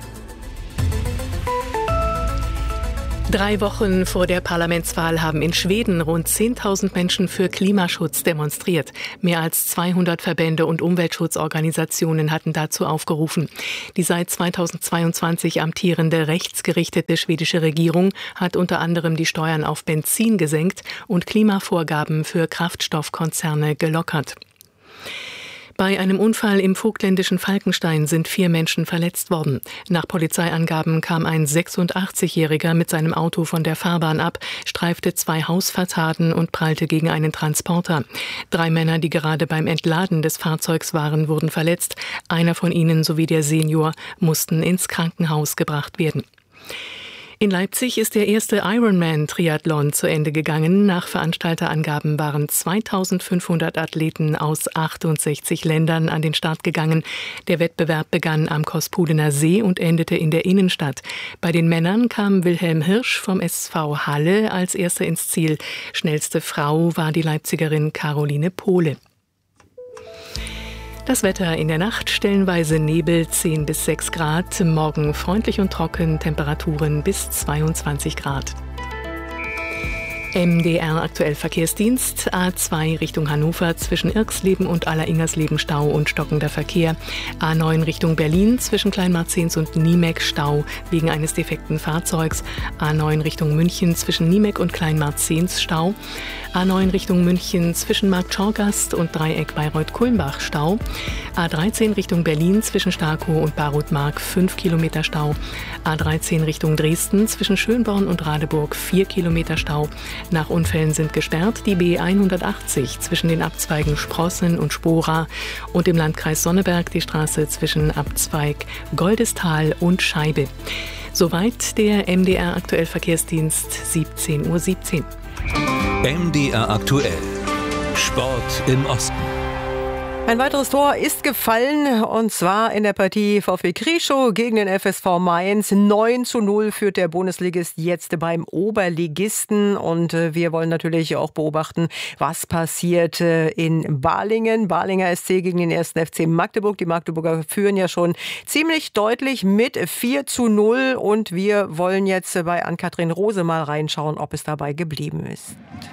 3 Wochen vor der Parlamentswahl haben in Schweden rund 10.000 Menschen für Klimaschutz demonstriert. Mehr als 200 Verbände und Umweltschutzorganisationen hatten dazu aufgerufen. Die seit 2022 amtierende rechtsgerichtete schwedische Regierung hat unter anderem die Steuern auf Benzin gesenkt und Klimavorgaben für Kraftstoffkonzerne gelockert. Bei einem Unfall im vogtländischen Falkenstein sind 4 Menschen verletzt worden. Nach Polizeiangaben kam ein 86-Jähriger mit seinem Auto von der Fahrbahn ab, streifte 2 Hausfassaden und prallte gegen einen Transporter. 3 Männer, die gerade beim Entladen des Fahrzeugs waren, wurden verletzt. Einer von ihnen sowie der Senior mussten ins Krankenhaus gebracht werden. In Leipzig ist der erste Ironman-Triathlon zu Ende gegangen. Nach Veranstalterangaben waren 2.500 Athleten aus 68 Ländern an den Start gegangen. Der Wettbewerb begann am Kospudener See und endete in der Innenstadt. Bei den Männern kam Wilhelm Hirsch vom SV Halle als Erster ins Ziel. Schnellste Frau war die Leipzigerin Caroline Pohle. Das Wetter in der Nacht, stellenweise Nebel, 10 bis 6 Grad. Morgen freundlich und trocken, Temperaturen bis 22 Grad. MDR aktuell Verkehrsdienst, A2 Richtung Hannover zwischen Irxleben und Alleringers-Leben Stau und stockender Verkehr. A9 Richtung Berlin zwischen Kleinmarzens und Niemek Stau wegen eines defekten Fahrzeugs. A9 Richtung München zwischen Niemek und Kleinmarzens Stau. A9 Richtung München zwischen Marktschorgast und Dreieck Bayreuth-Kulmbach Stau. A13 Richtung Berlin zwischen Starkow und Barutmark 5 Kilometer Stau. A13 Richtung Dresden zwischen Schönborn und Radeburg 4 Kilometer Stau. Nach Unfällen sind gesperrt die B180 zwischen den Abzweigen Sprossen und Spora und im Landkreis Sonneberg die Straße zwischen Abzweig Goldestal und Scheibe. Soweit der MDR aktuell Verkehrsdienst 17:17 Uhr. MDR aktuell. Sport im Osten. Ein weiteres Tor ist gefallen und zwar in der Partie VfB Krieschow gegen den FSV Mainz. 9:0 führt der Bundesligist jetzt beim Oberligisten und wir wollen natürlich auch beobachten, was passiert in Balingen. Balinger SC gegen den 1. FC Magdeburg. Die Magdeburger führen ja schon ziemlich deutlich mit 4:0 und wir wollen jetzt bei Ann-Kathrin Rose mal reinschauen, ob es dabei geblieben ist.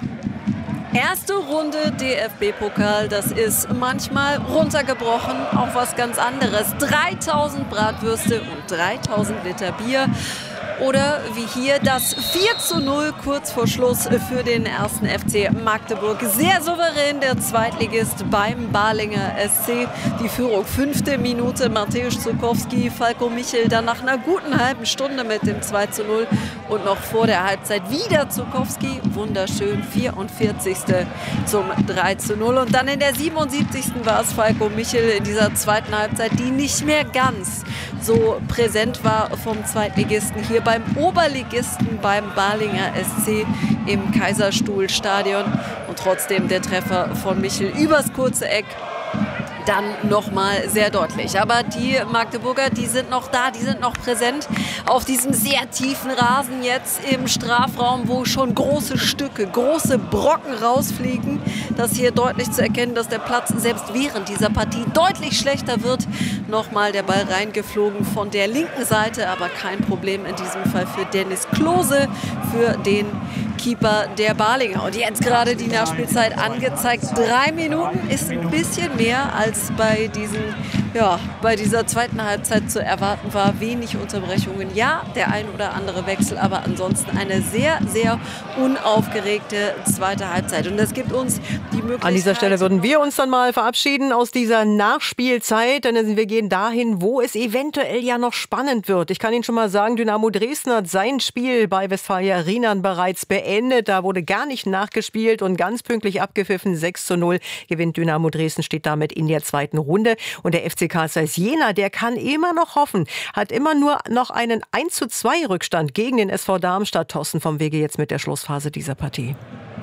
Erste Runde DFB-Pokal, das ist manchmal runtergebrochen auf was ganz anderes. 3000 Bratwürste und 3000 Liter Bier. Oder wie hier das 4:0 kurz vor Schluss für den 1. FC Magdeburg. Sehr souverän der Zweitligist beim Balinger SC. Die Führung 5. Minute, Mateusz Zukowski, Falko Michel dann nach einer guten halben Stunde mit dem 2:0 und noch vor der Halbzeit wieder Zukowski. Wunderschön, 44. zum 3:0 und dann in der 77. war es Falko Michel in dieser zweiten Halbzeit, die nicht mehr ganz so präsent war vom Zweitligisten hier beim Oberligisten beim Balinger SC im Kaiserstuhlstadion und trotzdem der Treffer von Michel übers kurze Eck. Dann nochmal sehr deutlich. Aber die Magdeburger, die sind noch da, die sind noch präsent auf diesem sehr tiefen Rasen jetzt im Strafraum, wo schon große Stücke, große Brocken rausfliegen. Das hier deutlich zu erkennen, dass der Platz selbst während dieser Partie deutlich schlechter wird. Nochmal der Ball reingeflogen von der linken Seite, aber kein Problem in diesem Fall für Dennis Klose, für den Keeper der Balinger. Und jetzt gerade die Nachspielzeit angezeigt. 3 Minuten ist ein bisschen mehr als bei diesen ja, bei dieser zweiten Halbzeit zu erwarten war. Wenig Unterbrechungen. Ja, der ein oder andere Wechsel, aber ansonsten eine sehr, sehr unaufgeregte zweite Halbzeit. Und das gibt uns die Möglichkeit... An dieser Stelle würden wir uns dann mal verabschieden aus dieser Nachspielzeit, denn wir gehen dahin, wo es eventuell ja noch spannend wird. Ich kann Ihnen schon mal sagen, Dynamo Dresden hat sein Spiel bei Westfalia Rienan bereits beendet. Da wurde gar nicht nachgespielt und ganz pünktlich abgepfiffen. 6:0 gewinnt Dynamo Dresden, steht damit in der zweiten Runde. Und der FC Karl Zeiss Jena, der kann immer noch hoffen, hat immer nur noch einen 1:2 Rückstand gegen den SV Darmstadt. Thorsten vom Wege jetzt mit der Schlussphase dieser Partie.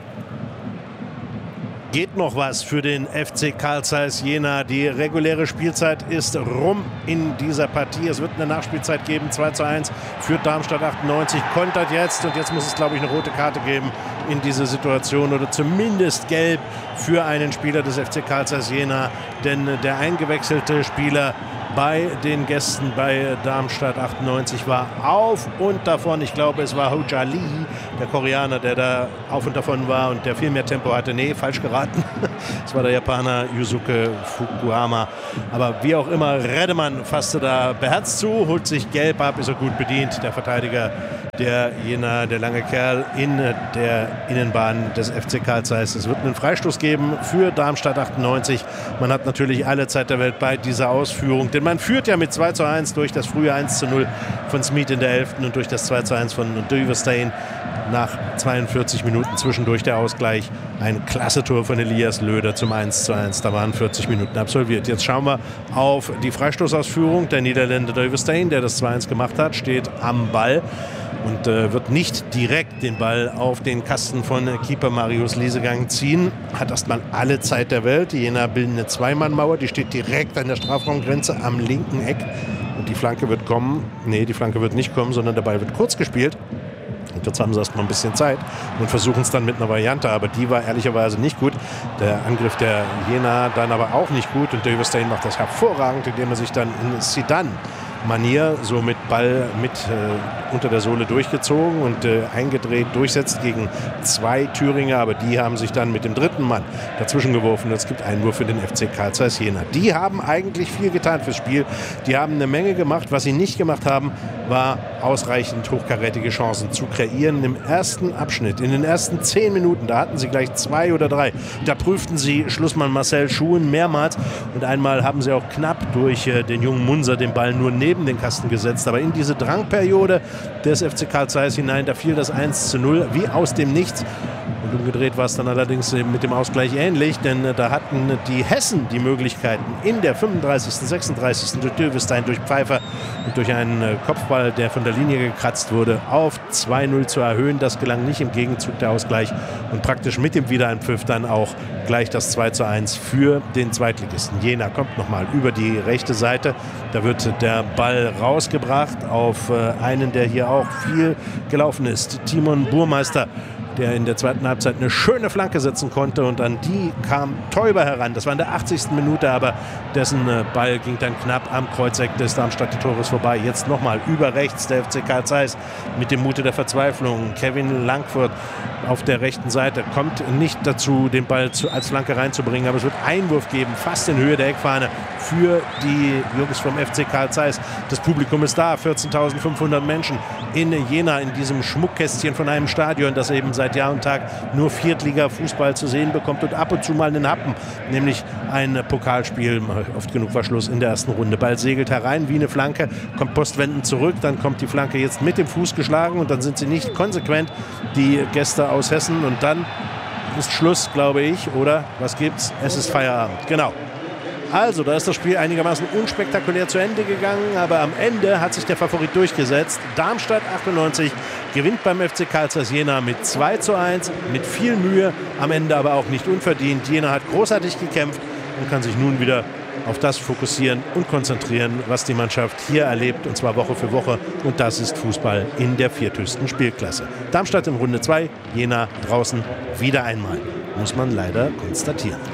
Geht noch was für den FC Karl Zeiss Jena. Die reguläre Spielzeit ist rum in dieser Partie. Es wird eine Nachspielzeit geben. 2:1 führt Darmstadt 98, kontert jetzt. Und jetzt muss es, glaube ich, eine rote Karte geben in dieser Situation oder zumindest gelb für einen Spieler des FC Karl Zeiss Jena. Denn der eingewechselte Spieler bei den Gästen bei Darmstadt 98 war auf und davon. Ich glaube, es war Hoja Lee, der Koreaner, der da auf und davon war und der viel mehr Tempo hatte. Nee, falsch geraten. Es war der Japaner Yusuke Fukuhama. Aber wie auch immer, Redemann fasste da beherzt zu, holt sich gelb ab, ist er gut bedient. Der Verteidiger der Jena, der lange Kerl in der Innenbahn des FC Karl Zeiss. Es wird einen Freistoß geben für Darmstadt 98. Man hat natürlich alle Zeit der Welt bei dieser Ausführung. Denn man führt ja mit 2:1 durch das frühe 1:0 von Smith in der 11. und durch das 2:1 von Döverstein nach 42 Minuten zwischendurch der Ausgleich. Ein klasse Tor von Elias Löder zum 1:1. Da waren 40 Minuten absolviert. Jetzt schauen wir auf die Freistoßausführung. Der Niederländer Döverstein, der das 2:1 gemacht hat, steht am Ball und wird nicht direkt den Ball auf den Kasten von Keeper Marius Liesegang ziehen. Hat erstmal alle Zeit der Welt. Die Jena bilden eine Zweimannmauer, die steht direkt an der Strafraumgrenze am linken Eck. Und die Flanke wird kommen. Nee, die Flanke wird nicht kommen, sondern der Ball wird kurz gespielt. Und jetzt haben sie erstmal ein bisschen Zeit und versuchen es dann mit einer Variante, aber die war ehrlicherweise nicht gut. Der Angriff der Jena dann aber auch nicht gut und der Überstein macht das hervorragend, indem er sich dann in Zidane-Manier so mit Ball unter der Sohle durchgezogen und eingedreht durchsetzt gegen 2 Thüringer, aber die haben sich dann mit dem dritten Mann dazwischen geworfen. Es gibt Einwurf für den FC Karl Zeiss Jena. Die haben eigentlich viel getan fürs Spiel. Die haben eine Menge gemacht. Was sie nicht gemacht haben, war ausreichend hochkarätige Chancen zu kreieren. Im ersten Abschnitt, in den ersten 10 Minuten, da hatten sie gleich 2 oder 3. Da prüften sie Schlussmann Marcel Schuhen mehrmals und einmal haben sie auch knapp durch den jungen Munzer den Ball nur neben den Kasten gesetzt. Aber in diese Drangperiode des FC Karl Zeiss hinein, da fiel das 1:0 wie aus dem Nichts. Und umgedreht war es dann allerdings mit dem Ausgleich ähnlich, denn da hatten die Hessen die Möglichkeiten, in der 35., 36. durch Döverstein, durch Pfeiffer und durch einen Kopfball, der von der Linie gekratzt wurde, auf 2:0 zu erhöhen. Das gelang nicht, im Gegenzug der Ausgleich und praktisch mit dem Wiedereinpfiff dann auch gleich das 2:1 für den Zweitligisten. Jena kommt nochmal über die rechte Seite. Da wird der Ball rausgebracht auf einen, der hier auch viel gelaufen ist. Timon Burmeister, der in der zweiten Halbzeit eine schöne Flanke setzen konnte und an die kam Teuber heran. Das war in der 80. Minute, aber dessen Ball ging dann knapp am Kreuzeck des Darmstädter Tores vorbei. Jetzt nochmal über rechts der FC Karl Zeiss mit dem Mute der Verzweiflung. Kevin Langfurt auf der rechten Seite kommt nicht dazu, den Ball als Flanke reinzubringen, aber es wird Einwurf geben, fast in Höhe der Eckfahne für die Jungs vom FC Karl Zeiss. Das Publikum ist da, 14.500 Menschen in Jena, in diesem Schmuckkästchen von einem Stadion, das eben seit Jahr und Tag nur Viertliga-Fußball zu sehen bekommt und ab und zu mal einen Happen, nämlich ein Pokalspiel. Oft genug war Schluss in der ersten Runde. Ball segelt herein wie eine Flanke, kommt postwendend zurück, dann kommt die Flanke jetzt mit dem Fuß geschlagen und dann sind sie nicht konsequent, die Gäste aus Hessen, und dann ist Schluss, glaube ich, oder? Was gibt's? Es ist Feierabend, genau. Also, da ist das Spiel einigermaßen unspektakulär zu Ende gegangen, aber am Ende hat sich der Favorit durchgesetzt. Darmstadt 98 gewinnt beim FC Karl Zeiss Jena mit 2:1, mit viel Mühe, am Ende aber auch nicht unverdient. Jena hat großartig gekämpft und kann sich nun wieder auf das fokussieren und konzentrieren, was die Mannschaft hier erlebt, und zwar Woche für Woche. Und das ist Fußball in der vierthöchsten Spielklasse. Darmstadt in Runde 2, Jena draußen wieder einmal, muss man leider konstatieren.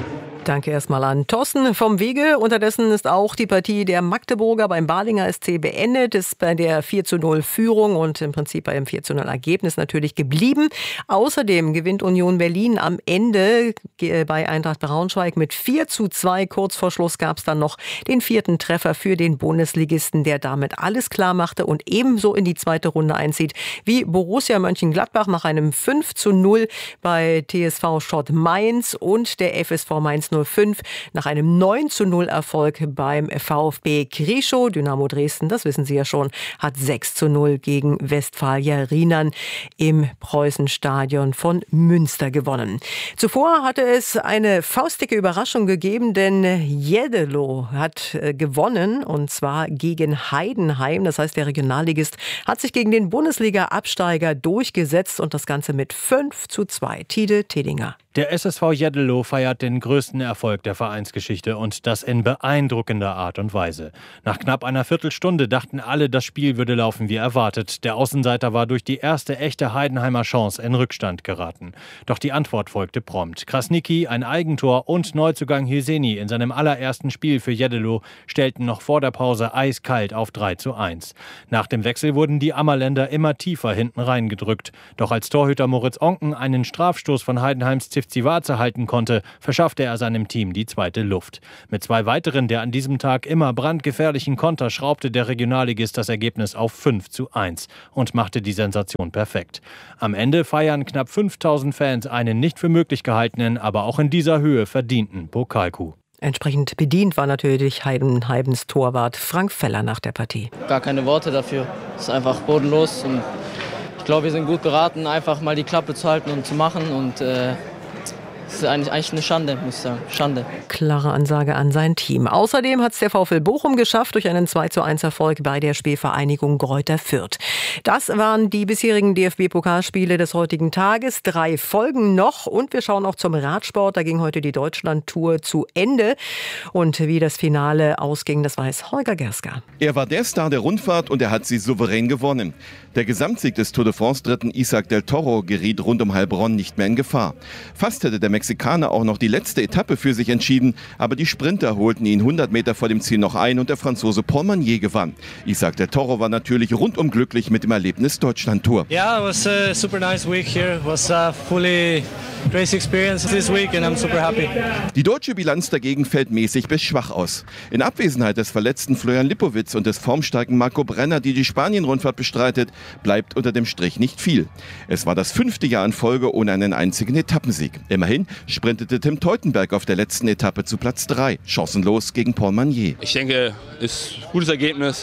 Danke erstmal an Thorsten vom Wege. Unterdessen ist auch die Partie der Magdeburger beim Balinger SC beendet, ist bei der 4:0 Führung und im Prinzip bei dem 4:0 Ergebnis natürlich geblieben. Außerdem gewinnt Union Berlin am Ende bei Eintracht Braunschweig mit 4:2. Kurz vor Schluss gab es dann noch den 4. Treffer für den Bundesligisten, der damit alles klar machte und ebenso in die zweite Runde einzieht wie Borussia Mönchengladbach nach einem 5:0 bei TSV Schott Mainz und der FSV Mainz 05 nach einem 9:0 Erfolg beim VfB Krieschow. Dynamo Dresden, das wissen Sie ja schon, hat 6:0 gegen Westfalia Riemann im Preußenstadion von Münster gewonnen. Zuvor hatte es eine faustdicke Überraschung gegeben, denn Jeddelo hat gewonnen und zwar gegen Heidenheim. Das heißt, der Regionalligist hat sich gegen den Bundesliga-Absteiger durchgesetzt und das Ganze mit 5:2. Tide Tedinger. Der SSV Jeddelo feiert den größten Erfolg der Vereinsgeschichte und das in beeindruckender Art und Weise. Nach knapp einer Viertelstunde dachten alle, das Spiel würde laufen wie erwartet. Der Außenseiter war durch die erste echte Heidenheimer Chance in Rückstand geraten. Doch die Antwort folgte prompt. Krasniqi, ein Eigentor und Neuzugang Hyseni in seinem allerersten Spiel für Jeddelo stellten noch vor der Pause eiskalt auf 3:1. Nach dem Wechsel wurden die Ammerländer immer tiefer hinten reingedrückt. Doch als Torhüter Moritz Onken einen Strafstoß von Heidenheims Zivzivaze halten konnte, verschaffte er seinem Team die zweite Luft. Mit 2 weiteren der an diesem Tag immer brandgefährlichen Konter schraubte der Regionalligist das Ergebnis auf 5:1 und machte die Sensation perfekt. Am Ende feiern knapp 5000 Fans einen nicht für möglich gehaltenen, aber auch in dieser Höhe verdienten Pokalcoup. Entsprechend bedient war natürlich Heidenheims Torwart Frank Feller nach der Partie. Gar keine Worte dafür. Es ist einfach bodenlos und ich glaube, wir sind gut beraten, einfach mal die Klappe zu halten und zu machen und das ist eigentlich eine Schande, muss ich sagen. Schande. Klare Ansage an sein Team. Außerdem hat es der VfL Bochum geschafft durch einen 2:1 Erfolg bei der Spielvereinigung Greuther Fürth. Das waren die bisherigen DFB-Pokalspiele des heutigen Tages. 3 folgen noch und wir schauen auch zum Radsport. Da ging heute die Deutschland-Tour zu Ende. Und wie das Finale ausging, das weiß Holger Gerska. Er war der Star der Rundfahrt und er hat sie souverän gewonnen. Der Gesamtsieg des Tour de France-Dritten Isaac del Toro geriet rund um Heilbronn nicht mehr in Gefahr. Fast hätte der Mexikaner auch noch die letzte Etappe für sich entschieden, aber die Sprinter holten ihn 100 Meter vor dem Ziel noch ein und der Franzose Paul Magnier gewann. Isaac del Toro war natürlich rundum glücklich mit dem Erlebnis Deutschland-Tour. Yeah, it was a super nice week here. It was a fully crazy experience this week and I'm super happy. Die deutsche Bilanz dagegen fällt mäßig bis schwach aus. In Abwesenheit des verletzten Florian Lipowitz und des formstarken Marco Brenner, die Spanien-Rundfahrt bestreitet, bleibt unter dem Strich nicht viel. Es war das 5. Jahr in Folge ohne einen einzigen Etappensieg. Immerhin sprintete Tim Teutenberg auf der letzten Etappe zu Platz 3, chancenlos gegen Paul Magnier. Ich denke, ist ein gutes Ergebnis.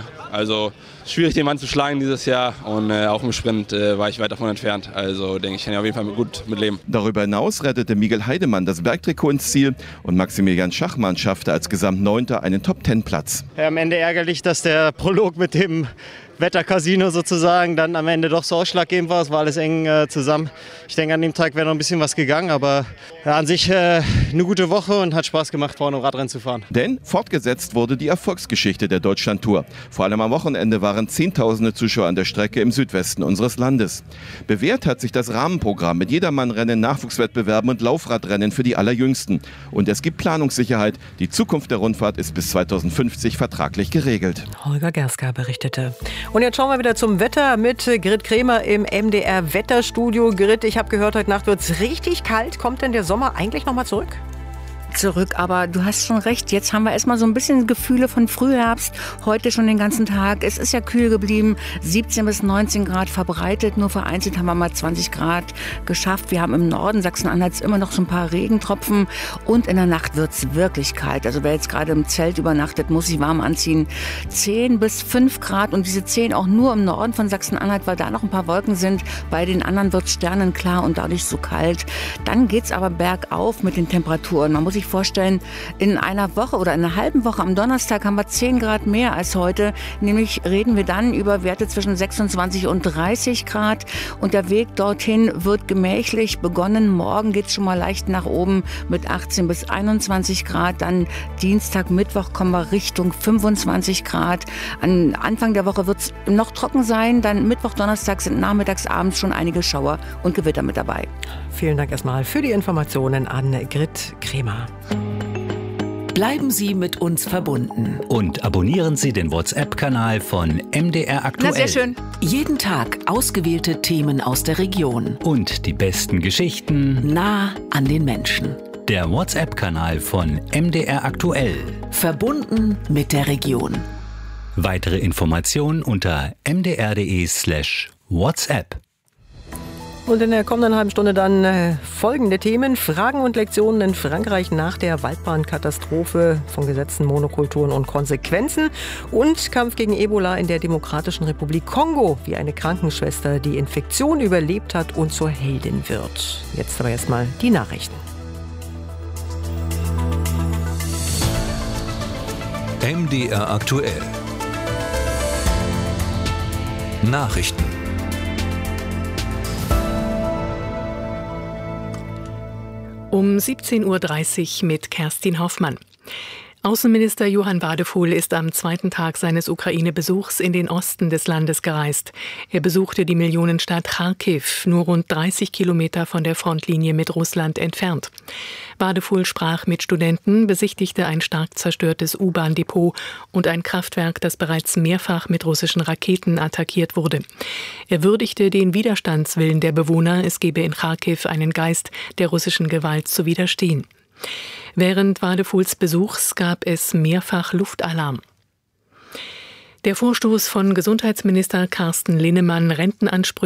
Also schwierig, den Mann zu schlagen dieses Jahr und auch im Sprint war ich weit davon entfernt. Also denke ich, kann ja auf jeden Fall gut mitleben. Darüber hinaus rettete Miguel Heidemann das Bergtrikot ins Ziel und Maximilian Schachmann schaffte als Gesamtneunter einen Top-10-Platz. Ja, am Ende ärgerlich, dass der Prolog mit dem Wettercasino sozusagen dann am Ende doch so ausschlaggebend war. Es war alles eng zusammen. Ich denke, an dem Tag wäre noch ein bisschen was gegangen, aber an sich eine gute Woche und hat Spaß gemacht, vorne im Radrennen zu fahren. Denn fortgesetzt wurde die Erfolgsgeschichte der Deutschland-Tour. Vor allem am Wochenende waren Zehntausende Zuschauer an der Strecke im Südwesten unseres Landes. Bewährt hat sich das Rahmenprogramm mit Jedermannrennen, Nachwuchswettbewerben und Laufradrennen für die Allerjüngsten. Und es gibt Planungssicherheit. Die Zukunft der Rundfahrt ist bis 2050 vertraglich geregelt. Holger Gerska berichtete. Und jetzt schauen wir wieder zum Wetter mit Grit Kremer im MDR Wetterstudio. Grit, ich habe gehört, heute Nacht wird es richtig kalt. Kommt denn der Sommer eigentlich nochmal zurück? Aber du hast schon recht, jetzt haben wir erstmal so ein bisschen Gefühle von Frühherbst, heute schon den ganzen Tag. Es ist ja kühl geblieben, 17 bis 19 Grad verbreitet, nur vereinzelt haben wir mal 20 Grad geschafft. Wir haben im Norden Sachsen-Anhalts immer noch so ein paar Regentropfen und in der Nacht wird es wirklich kalt. Also wer jetzt gerade im Zelt übernachtet, muss sich warm anziehen. 10 bis 5 Grad und diese 10 auch nur im Norden von Sachsen-Anhalt, weil da noch ein paar Wolken sind. Bei den anderen wird es sternenklar und dadurch so kalt. Dann geht es aber bergauf mit den Temperaturen. Man muss sich vorstellen, in einer Woche oder einer halben Woche am Donnerstag haben wir 10 Grad mehr als heute. Nämlich reden wir dann über Werte zwischen 26 und 30 Grad. Und der Weg dorthin wird gemächlich begonnen. Morgen geht es schon mal leicht nach oben mit 18 bis 21 Grad. Dann Dienstag, Mittwoch kommen wir Richtung 25 Grad. An Anfang der Woche wird es noch trocken sein. Dann Mittwoch, Donnerstag sind nachmittags, abends schon einige Schauer und Gewitter mit dabei. Vielen Dank erstmal für die Informationen an Grit Kremer. Bleiben Sie mit uns verbunden. Und abonnieren Sie den WhatsApp-Kanal von MDR Aktuell. Na, sehr schön. Jeden Tag ausgewählte Themen aus der Region. Und die besten Geschichten nah an den Menschen. Der WhatsApp-Kanal von MDR Aktuell. Verbunden mit der Region. Weitere Informationen unter mdr.de/WhatsApp. Und in der kommenden halben Stunde dann folgende Themen. Fragen und Lektionen in Frankreich nach der Waldbrandkatastrophe, von Gesetzen, Monokulturen und Konsequenzen. Und Kampf gegen Ebola in der Demokratischen Republik Kongo, wie eine Krankenschwester die Infektion überlebt hat und zur Heldin wird. Jetzt aber erstmal die Nachrichten. MDR aktuell. Nachrichten. Um 17.30 Uhr mit Kerstin Hoffmann. Außenminister Johann Wadefuhl ist am zweiten Tag seines Ukraine-Besuchs in den Osten des Landes gereist. Er besuchte die Millionenstadt Charkiw, nur rund 30 Kilometer von der Frontlinie mit Russland entfernt. Wadefuhl sprach mit Studenten, besichtigte ein stark zerstörtes U-Bahn-Depot und ein Kraftwerk, das bereits mehrfach mit russischen Raketen attackiert wurde. Er würdigte den Widerstandswillen der Bewohner, es gebe in Charkiw einen Geist, der russischen Gewalt zu widerstehen. Während Wadefuhls Besuchs gab es mehrfach Luftalarm. Der Vorstoß von Gesundheitsminister Carsten Linnemann, Rentenansprüche